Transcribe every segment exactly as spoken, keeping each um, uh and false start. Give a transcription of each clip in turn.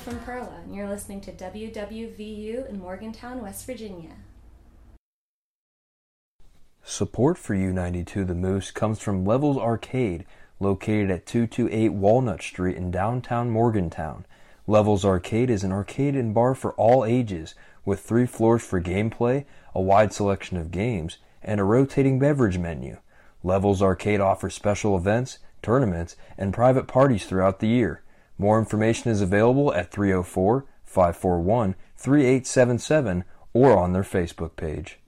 from Perla, and you're listening to W W V U in Morgantown, West Virginia. Support for U ninety-two The Moose comes from Levels Arcade, located at two twenty-eight Walnut Street in downtown Morgantown. Levels Arcade is an arcade and bar for all ages, with three floors for gameplay, a wide selection of games, and a rotating beverage menu. Levels Arcade offers special events, tournaments, and private parties throughout the year. More information is available at three oh four, five four one, three eight seven seven or on their Facebook page.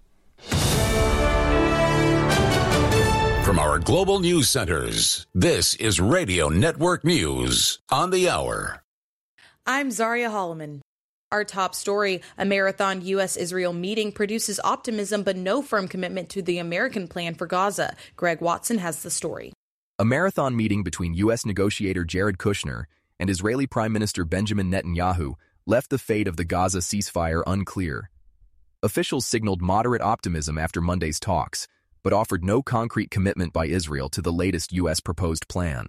From our global news centers, this is Radio Network News on the Hour. I'm Zaria Holloman. Our top story, a marathon U S Israel meeting produces optimism but no firm commitment to the American plan for Gaza. Greg Watson has the story. A marathon meeting between U S negotiator Jared Kushner and Israeli Prime Minister Benjamin Netanyahu left the fate of the Gaza ceasefire unclear. Officials signaled moderate optimism after Monday's talks, but offered no concrete commitment by Israel to the latest U S proposed plan.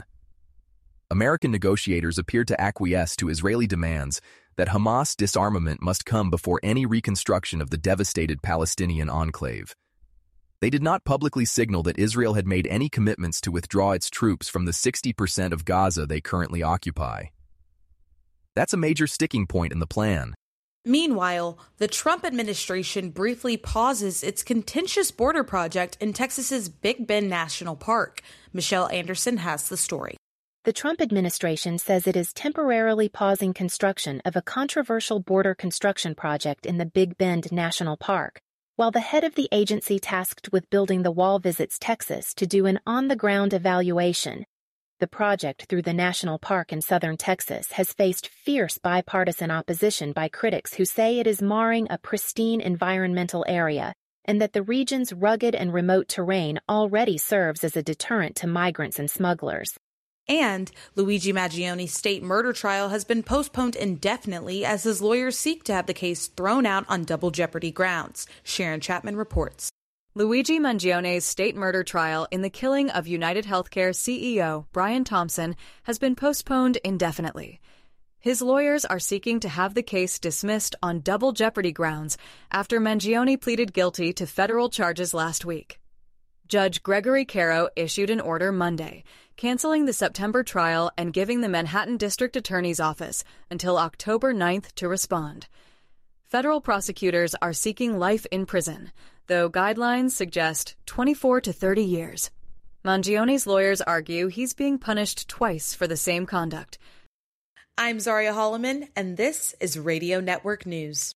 American negotiators appeared to acquiesce to Israeli demands that Hamas disarmament must come before any reconstruction of the devastated Palestinian enclave. They did not publicly signal that Israel had made any commitments to withdraw its troops from the sixty percent of Gaza they currently occupy. That's a major sticking point in the plan. Meanwhile, the Trump administration briefly pauses its contentious border project in Texas's Big Bend National Park. Michelle Anderson has the story. The Trump administration says it is temporarily pausing construction of a controversial border construction project in the Big Bend National Park, while the head of the agency tasked with building the wall visits Texas to do an on-the-ground evaluation. The project through the national park in southern Texas has faced fierce bipartisan opposition by critics who say it is marring a pristine environmental area and that the region's rugged and remote terrain already serves as a deterrent to migrants and smugglers. And Luigi Mangioni's state murder trial has been postponed indefinitely as his lawyers seek to have the case thrown out on double jeopardy grounds. Sharon Chapman reports. Luigi Mangione's state murder trial in the killing of United Healthcare C E O Brian Thompson has been postponed indefinitely. His lawyers are seeking to have the case dismissed on double jeopardy grounds after Mangione pleaded guilty to federal charges last week. Judge Gregory Caro issued an order Monday, canceling the September trial and giving the Manhattan District Attorney's Office until October ninth to respond. Federal prosecutors are seeking life in prison, though guidelines suggest twenty-four to thirty years. Mangione's lawyers argue he's being punished twice for the same conduct. I'm Zaria Holloman, and this is Radio Network News.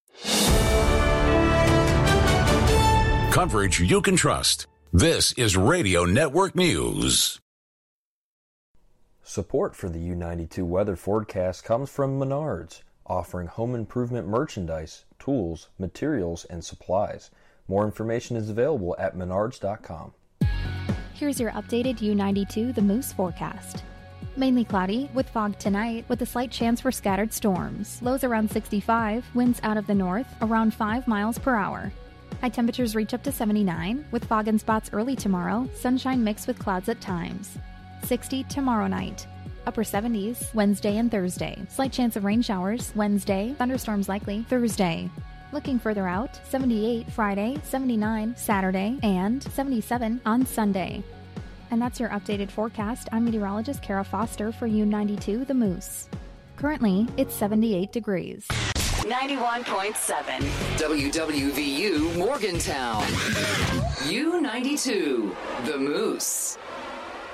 Coverage you can trust. This is Radio Network News. Support for the U ninety-two weather forecast comes from Menards, offering home improvement merchandise, tools, materials, and supplies. More information is available at menards dot com. Here's your updated U ninety-two The Moose forecast. Mainly cloudy, with fog tonight, with a slight chance for scattered storms. Lows around sixty-five, winds out of the north, around five miles per hour. High temperatures reach up to seventy-nine, with fog in spots early tomorrow, sunshine mixed with clouds at times. sixty tomorrow night. Upper seventies, Wednesday and Thursday. Slight chance of rain showers, Wednesday, thunderstorms likely, Thursday. Looking further out, seventy-eight Friday, seventy-nine Saturday, and seventy-seven on Sunday. And that's your updated forecast. I'm meteorologist Kara Foster for U ninety-two The Moose. Currently, it's seventy-eight degrees. ninety-one point seven W W V U Morgantown. U ninety-two The Moose.